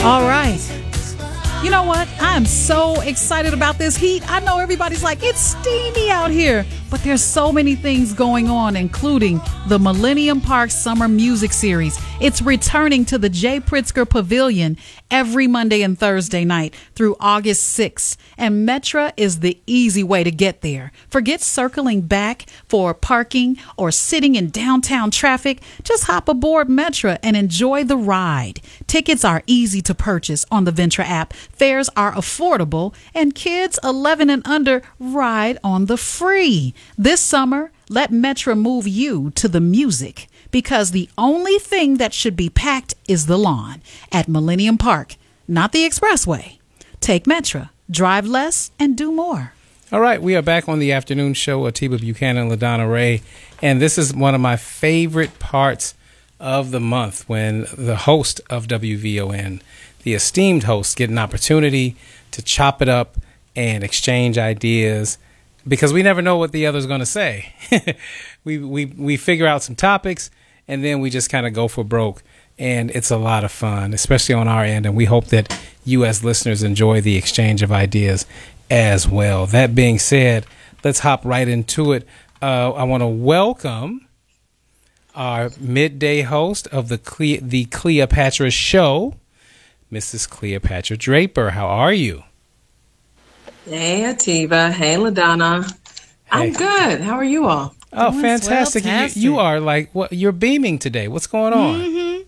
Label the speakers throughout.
Speaker 1: All right. You know what? I am so excited about this heat. I know everybody's like, it's steamy out here. But there's so many things going on, including the Millennium Park Summer Music Series. It's returning to the Jay Pritzker Pavilion every Monday and Thursday night through August 6th. And Metra is the easy way to get there. Forget circling back for parking or sitting in downtown traffic. Just hop aboard Metra and enjoy the ride. Tickets are easy to purchase on the Ventra app. Fares are affordable, and kids 11 and under ride on the free. This summer, let Metra move you to the music, because the only thing that should be packed is the lawn at Millennium Park, not the expressway. Take Metra, drive less, and do more.
Speaker 2: All right, we are back on the afternoon show. Atiba Buchanan, LaDonna Ray, and this is one of my favorite parts of the month, when the host of WVON, the esteemed host, get an opportunity to chop it up and exchange ideas, because we never know what the other's going to say. we figure out some topics, and then we just kind of go for broke, and it's a lot of fun, especially on our end, and we hope that you as listeners enjoy the exchange of ideas as well. That being said, let's hop right into it. I want to welcome our midday host of the Cleopatra Show, Mrs. Cleopatra Draper. How are you?
Speaker 3: Hey, Atiba. Hey, LaDonna. Hey. I'm good. How are you all?
Speaker 2: Oh, fantastic. You are like, you're beaming today. What's going on?
Speaker 3: Mm-hmm.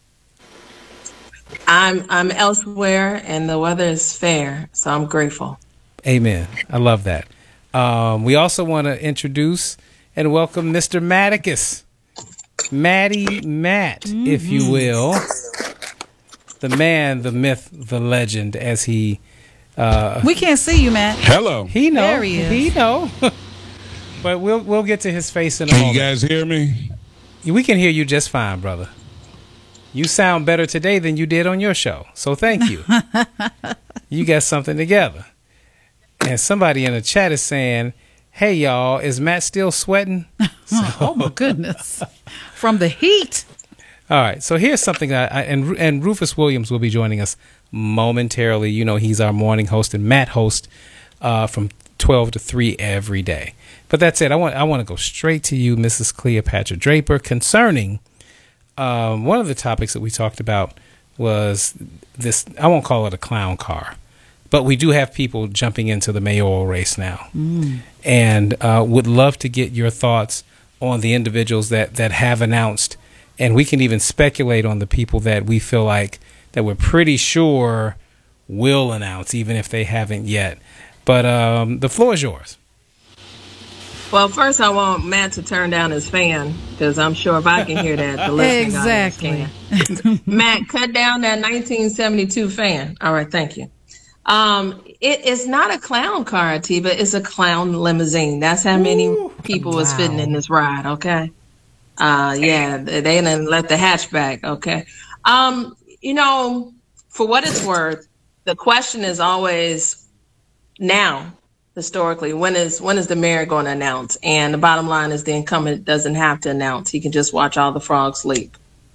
Speaker 3: I'm elsewhere, and the weather is fair, so I'm grateful.
Speaker 2: Amen. I love that. We also want to introduce and welcome Mr. Matticus. Matty Matt, if you will. The man, the myth, the legend, as he...
Speaker 1: we can't see you, Matt.
Speaker 4: Hello.
Speaker 2: He know.
Speaker 1: There he is.
Speaker 2: He know. But we'll get to his face in a moment.
Speaker 4: Can you guys hear me?
Speaker 2: We can hear you just fine, brother. You sound better today than you did on your show, so thank you. You got something together. And somebody in the chat is saying, hey, y'all, is Matt still sweating?
Speaker 1: Oh, my goodness. From the heat.
Speaker 2: All right, so here's something, and Rufus Williams will be joining us momentarily. You know, he's our morning host and Matt host from 12 to 3 every day. But that's it. I want to go straight to you, Mrs. Cleopatra Draper, concerning one of the topics that we talked about was this. I won't call it a clown car, but we do have people jumping into the mayoral race now, and would love to get your thoughts on the individuals that have announced, and we can even speculate on the people that we feel like that we're pretty sure will announce, even if they haven't yet. But the floor is yours.
Speaker 3: Well, first I want Matt to turn down his fan, because I'm sure if I can hear that, the listening audience can. Matt, cut down that 1972 fan. All right, thank you. It is not a clown car, Atiba. It's a clown limousine. That's how many people was fitting in this ride, okay? Yeah, they didn't let the hatchback, okay? You know, for what it's worth, the question is always now, historically, when is the mayor going to announce? And the bottom line is the incumbent doesn't have to announce. He can just watch all the frogs leap.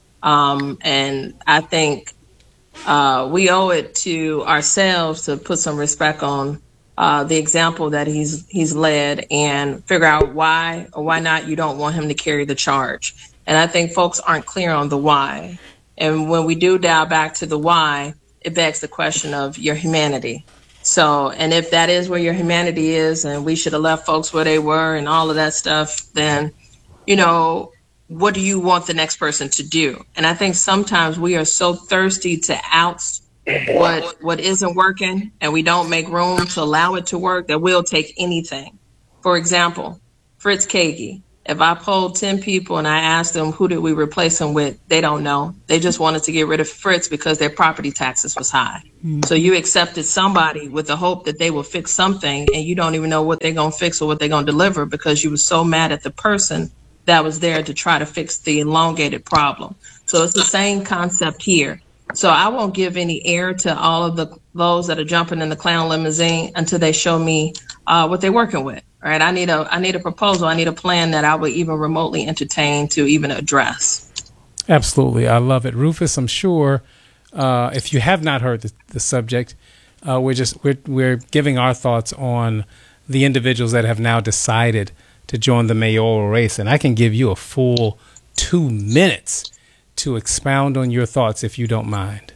Speaker 3: And I think we owe it to ourselves to put some respect on the example that he's led, and figure out why or why not you don't want him to carry the charge. And I think folks aren't clear on the why. And when we do dial back to the why, it begs the question of your humanity. So, and if that is where your humanity is, and we should have left folks where they were and all of that stuff, then, you know, what do you want the next person to do? And I think sometimes we are so thirsty to oust what isn't working, and we don't make room to allow it to work, that we'll take anything. For example, Fritz Kagi. If I polled 10 people and I asked them who did we replace him with, they don't know. They just wanted to get rid of Fritz because their property taxes was high. So you accepted somebody with the hope that they will fix something, and you don't even know what they're going to fix or what they're going to deliver, because you were so mad at the person that was there to try to fix the elongated problem. So it's the same concept here. So I won't give any air to all of those that are jumping in the clown limousine until they show me what they're working with. All right, I need a proposal. I need a plan that I would even remotely entertain to even address.
Speaker 2: Absolutely. I love it. Rufus, I'm sure if you have not heard the subject, we're giving our thoughts on the individuals that have now decided to join the mayoral race. And I can give you a full 2 minutes to expound on your thoughts if you don't mind.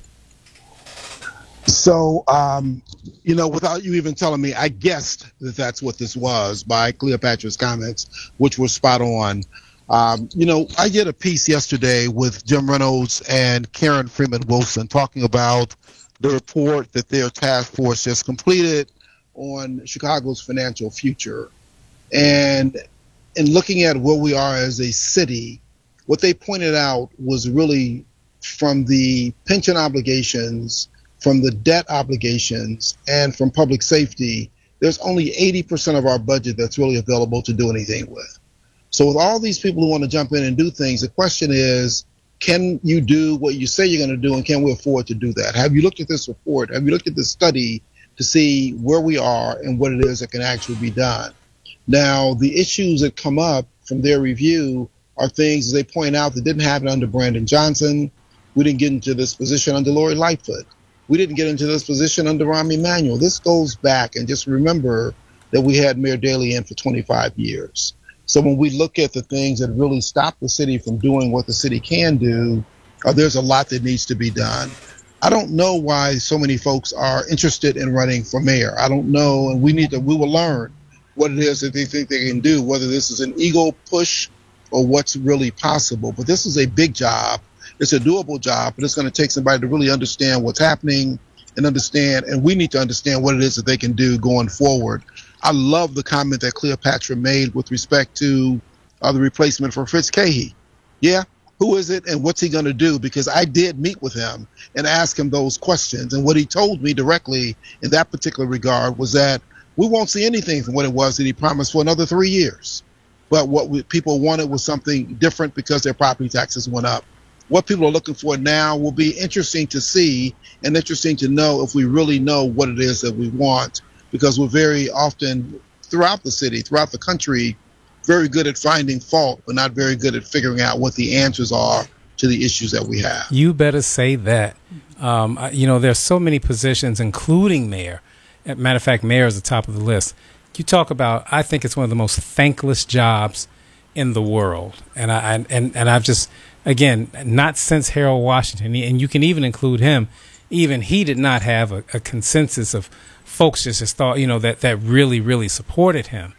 Speaker 4: So, without you even telling me, I guessed that that's what this was by Cleopatra's comments, which were spot on. I did a piece yesterday with Jim Reynolds and Karen Freeman Wilson talking about the report that their task force just completed on Chicago's financial future. And in looking at where we are as a city, what they pointed out was really from the pension obligations, from the debt obligations, and from public safety, there's only 80% of our budget that's really available to do anything with. So with all these people who want to jump in and do things, the question is, can you do what you say you're going to do, and can we afford to do that? Have you looked at this report? Have you looked at this study to see where we are and what it is that can actually be done? Now, the issues that come up from their review are things, as they point out, that didn't happen under Brandon Johnson. We didn't get into this position under Lori Lightfoot. We didn't get into this position under Rahm Emanuel. This goes back, and just remember that we had Mayor Daley in for 25 years. So when we look at the things that really stop the city from doing what the city can do, there's a lot that needs to be done. I don't know why so many folks are interested in running for mayor. I don't know, and we will learn what it is that they think they can do, whether this is an ego push or what's really possible. But this is a big job. It's a doable job, but it's going to take somebody to really understand what's happening and we need to understand what it is that they can do going forward. I love the comment that Cleopatra made with respect to the replacement for Fritz Cahey. Yeah, who is it and what's he going to do? Because I did meet with him and ask him those questions. And what he told me directly in that particular regard was that we won't see anything from what it was that he promised for another 3 years. But what people wanted was something different because their property taxes went up. What people are looking for now will be interesting to see and interesting to know if we really know what it is that we want, because we're very often throughout the city, throughout the country, very good at finding fault, but not very good at figuring out what the answers are to the issues that we have.
Speaker 2: You better say that. There's so many positions, including mayor. Matter of fact, mayor is the top of the list. You talk about, I think it's one of the most thankless jobs in the world. And I've just, again, not since Harold Washington, and you can even include him, even he did not have a consensus of folks just thought, that really, really supported him.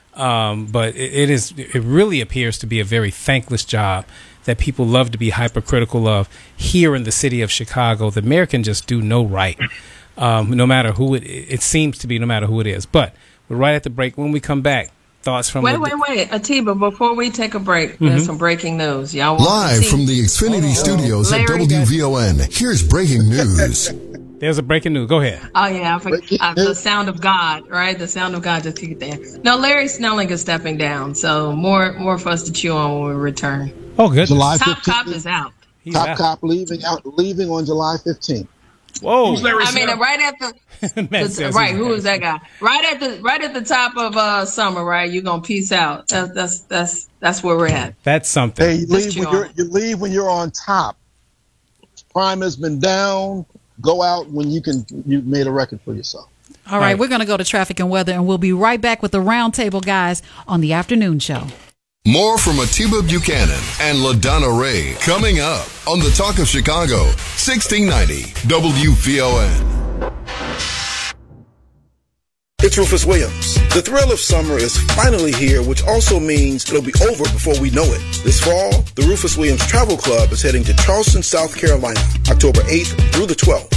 Speaker 2: But it really appears to be a very thankless job that people love to be hypercritical of here in the city of Chicago. The mayor can just do no right, no matter who it seems to be, no matter who it is. But we're right at the break. When we come back, thoughts from
Speaker 3: wait, Atiba, before we take a break, there's some breaking news. Y'all want
Speaker 5: live from the Xfinity Studios at WVON. Here's breaking news.
Speaker 2: There's a breaking news. Go ahead.
Speaker 3: Oh, yeah. The sound of God, right? The sound of God just kicked there. No, Larry Snelling is stepping down. So more for us to chew on when we return.
Speaker 2: Oh, good.
Speaker 3: Top Cop is out.
Speaker 4: Top Cop leaving on July 15th.
Speaker 2: Whoa.
Speaker 3: I mean, right at the right. Who is that guy? Right at the top of summer, right? You're gonna peace out. That's where we're at.
Speaker 2: That's something.
Speaker 4: Hey, you leave when you're on top. Crime has been down. Go out when you've made a record for yourself.
Speaker 1: All right, we're going to go to traffic and weather, and we'll be right back with the Roundtable guys on the afternoon show.
Speaker 5: More from Atiba Buchanan and LaDonna Ray coming up on the Talk of Chicago, 1690 WVON.
Speaker 6: It's Rufus Williams. The thrill of summer is finally here, which also means it'll be over before we know it. This fall, the Rufus Williams Travel Club is heading to Charleston, South Carolina, October 8th through the 12th.